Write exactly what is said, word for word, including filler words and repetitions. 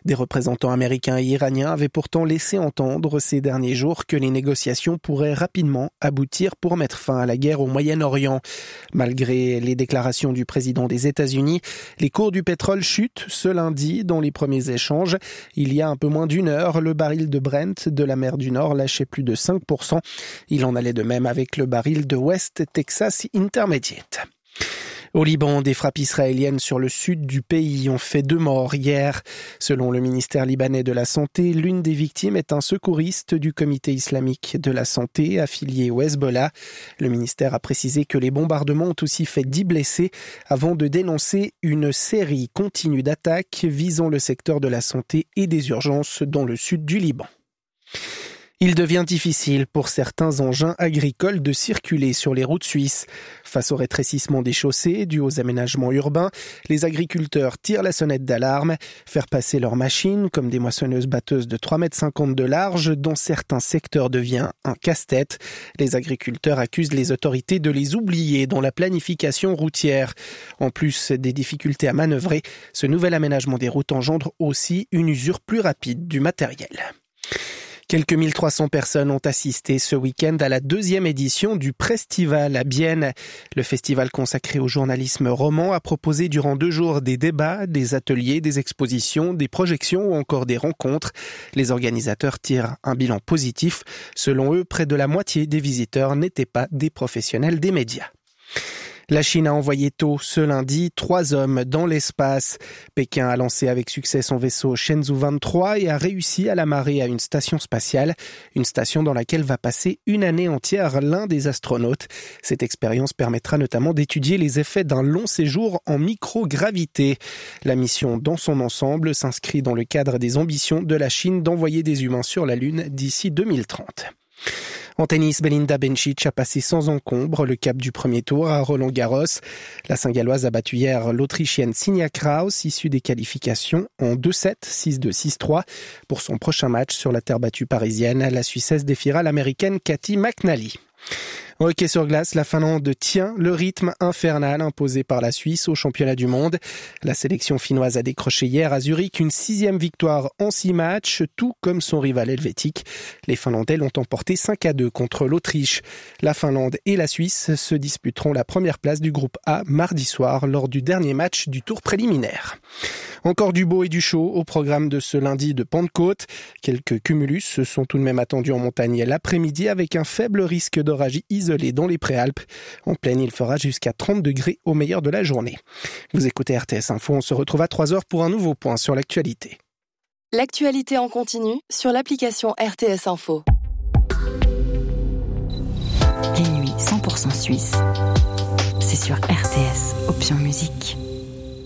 Des représentants américains et iraniens avaient pourtant laissé entendre ces derniers jours que les négociations pourraient rapidement aboutir pour mettre fin à la guerre au Moyen-Orient. Malgré les déclarations du président des États-Unis, les cours du pétrole chutent ce lundi dans les premiers échanges. Il y a un peu moins d'une heure, le baril de Brent de la mer du Nord lâchait plus de cinq pour cent. Il en allait de même avec le baril de West Texas Intermediate. Au Liban, des frappes israéliennes sur le sud du pays ont fait deux morts hier. Selon le ministère libanais de la Santé, l'une des victimes est un secouriste du comité islamique de la santé affilié au Hezbollah. Le ministère a précisé que les bombardements ont aussi fait dix blessés avant de dénoncer une série continue d'attaques visant le secteur de la santé et des urgences dans le sud du Liban. Il devient difficile pour certains engins agricoles de circuler sur les routes suisses. Face au rétrécissement des chaussées dû aux aménagements urbains, les agriculteurs tirent la sonnette d'alarme. Faire passer leurs machines, comme des moissonneuses-batteuses de trois mètres cinquante de large, dans certains secteurs devient un casse-tête. Les agriculteurs accusent les autorités de les oublier dans la planification routière. En plus des difficultés à manœuvrer, ce nouvel aménagement des routes engendre aussi une usure plus rapide du matériel. Quelques mille trois cents personnes ont assisté ce week-end à la deuxième édition du Prestival à Bienne. Le festival consacré au journalisme roman a proposé durant deux jours des débats, des ateliers, des expositions, des projections ou encore des rencontres. Les organisateurs tirent un bilan positif. Selon eux, près de la moitié des visiteurs n'étaient pas des professionnels des médias. La Chine a envoyé tôt ce lundi trois hommes dans l'espace. Pékin a lancé avec succès son vaisseau Shenzhou vingt-trois et a réussi à l'amarrer à une station spatiale, une station dans laquelle va passer une année entière l'un des astronautes. Cette expérience permettra notamment d'étudier les effets d'un long séjour en microgravité. La mission dans son ensemble s'inscrit dans le cadre des ambitions de la Chine d'envoyer des humains sur la Lune d'ici deux mille trente. En tennis, Belinda Bencic a passé sans encombre le cap du premier tour à Roland-Garros. La Saint-Galloise a battu hier l'Autrichienne Sinja Kraus, issue des qualifications, en deux sept, six deux, six trois. Pour son prochain match sur la terre battue parisienne, la Suissesse défiera l'Américaine Cathy McNally. Au hockey sur glace, la Finlande tient le rythme infernal imposé par la Suisse au championnat du monde. La sélection finnoise a décroché hier à Zurich une sixième victoire en six matchs, tout comme son rival helvétique. Les Finlandais l'ont emporté cinq à deux contre l'Autriche. La Finlande et la Suisse se disputeront la première place du groupe A mardi soir lors du dernier match du tour préliminaire. Encore du beau et du chaud au programme de ce lundi de Pentecôte. Quelques cumulus sont tout de même attendus en montagne l'après-midi avec un faible risque d'orage isolé dans les Préalpes. En plaine, il fera jusqu'à trente degrés au meilleur de la journée. Vous écoutez R T S Info, on se retrouve à trois heures pour un nouveau point sur l'actualité. L'actualité en continu sur l'application R T S Info. Les nuits cent pour cent suisses, c'est sur R T S, option musique.